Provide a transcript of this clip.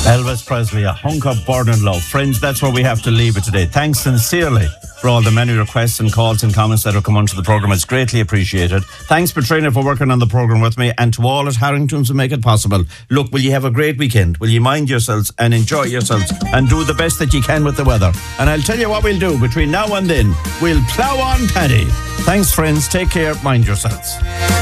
Elvis Presley, a hunk of burning love. Friends, that's where we have to leave it today. Thanks sincerely for all the many requests and calls and comments that have come onto the programme. It's greatly appreciated. Thanks, Petrina, for working on the programme with me, and to all at Harrington's who make it possible. Look, will you have a great weekend? Will you mind yourselves and enjoy yourselves and do the best that you can with the weather? And I'll tell you what we'll do between now and then. We'll plough on Paddy. Thanks, friends. Take care. Mind yourselves.